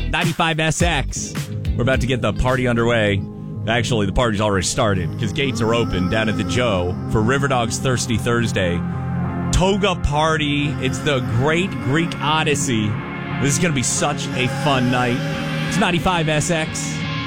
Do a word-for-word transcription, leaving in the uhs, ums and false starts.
ninety-five S X. We're about to get the party underway. Actually, the party's already started because gates are open down at the Joe for River Dogs Thirsty Thursday. Toga party. It's the Great Greek Odyssey. This is going to be such a fun night. It's ninety-five S X.